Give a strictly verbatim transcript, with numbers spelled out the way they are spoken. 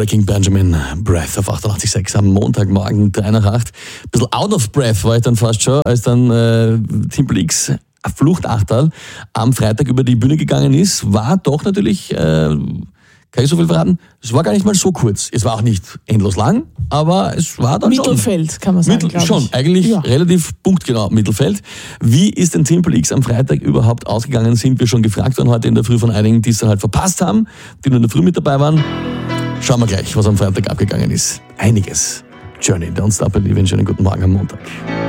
Breaking Benjamin, Breath auf achtundachtzig Komma sechs am Montagmorgen, drei nach acht. Ein bisschen out of breath war ich dann fast schon, als dann äh, Temple X, ein Fluchtachterl, am Freitag über die Bühne gegangen ist. War doch natürlich, äh, kann ich so viel verraten, es war gar nicht mal so kurz. Es war auch nicht endlos lang, aber es war dann Mittelfeld, schon, kann man sagen, Mittel, schon, ich. eigentlich ja. relativ punktgenau Mittelfeld. Wie ist denn Temple X am Freitag überhaupt ausgegangen, sind wir schon gefragt worden heute in der Früh von einigen, die es dann halt verpasst haben, die nur in der Früh mit dabei waren. Schauen wir gleich, was am Freitag abgegangen ist. Einiges. Journey, Don't Stop Believing. Schönen guten Morgen am Montag.